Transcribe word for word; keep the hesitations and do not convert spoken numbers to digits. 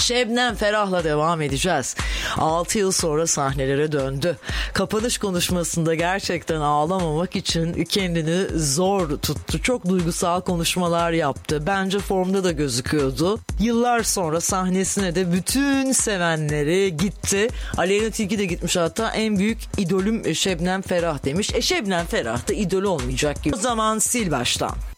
Şebnem Ferah'la devam edeceğiz. altı yıl sonra sahnelere döndü. Kapanış konuşmasında gerçekten ağlamamak için kendini zor tuttu. Çok duygusal konuşmalar yaptı. Bence formda da gözüküyordu. Yıllar sonra sahnesine de bütün sevenleri gitti. Aleyna Tilki de gitmiş, hatta en büyük idolüm Şebnem Ferah demiş. E Şebnem Ferah da idol olmayacak gibi. O zaman sil baştan.